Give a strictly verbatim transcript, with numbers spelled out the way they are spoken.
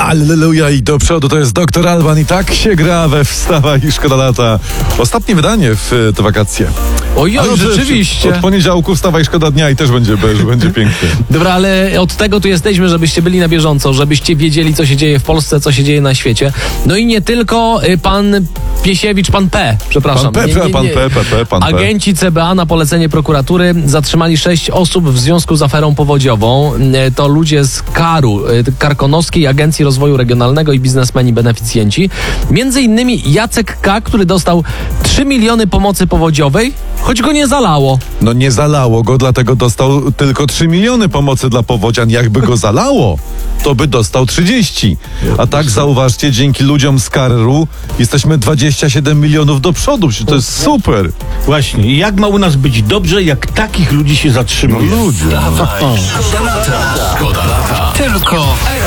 Alleluja i do przodu, to jest doktor Alban i tak się gra we Wstawaj i Szkoda Lata. Ostatnie wydanie w te wakacje. Ojoj, Ale rzeczywiście. Od poniedziałku Wstawaj Szkoda Dnia i też będzie, będzie pięknie. Dobra, ale od tego tu jesteśmy, żebyście byli na bieżąco, żebyście wiedzieli, co się dzieje w Polsce, co się dzieje na świecie. No i nie tylko y, pan Piesiewicz, pan P, przepraszam. Pan P, nie, nie, nie. pan P, P, P, pan P. Agenci C B A na polecenie prokuratury zatrzymali sześć osób w związku z aferą powodziową. Y, To ludzie z Karu, y, Karkonoskiej Agencji Rozwoju Regionalnego i biznesmeni beneficjenci. Między innymi Jacek K., który dostał trzy miliony pomocy powodziowej, choć go nie zalało. No nie zalało go, dlatego dostał tylko trzy miliony pomocy dla powodzian. Jakby go zalało, to by dostał trzydzieści. A tak zauważcie, dzięki ludziom z Karru jesteśmy dwadzieścia siedem milionów do przodu. To jest super. Właśnie. I jak ma u nas być dobrze, jak takich ludzi się zatrzymuje? Ludzie. Szkoda lata. Tylko